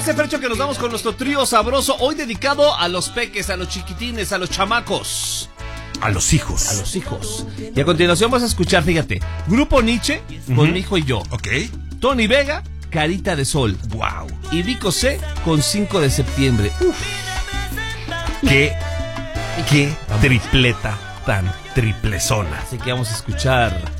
parece, Fercho, que nos vamos con nuestro trío sabroso? Hoy dedicado a los peques, a los chiquitines, a los chamacos. A los hijos. A los hijos. Y a continuación vas a escuchar, fíjate, Grupo Nietzsche, con Mi Hijo y Yo. Ok. Tony Vega, Carita de Sol. Wow. Y Vico C con 5 de septiembre. Uf. Qué tripleta tan triplezona. Así que vamos a escuchar